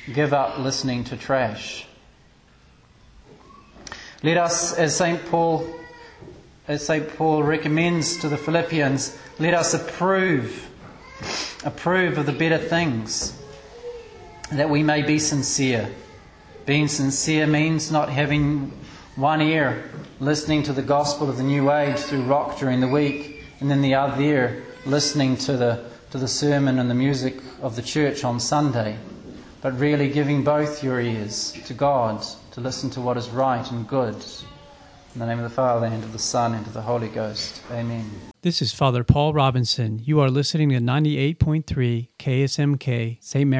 give up listening to trash. Let us, as St. Paul recommends to the Philippians, let us approve of the better things, that we may be sincere. Being sincere means not having one ear listening to the gospel of the new age through rock during the week, and then the other ear listening to the sermon and the music of the church on Sunday, but really giving both your ears to God to listen to what is right and good. In the name of the Father, and of the Son, and of the Holy Ghost. Amen. This is Father Paul Robinson. You are listening to 98.3 KSMK, St. Mary.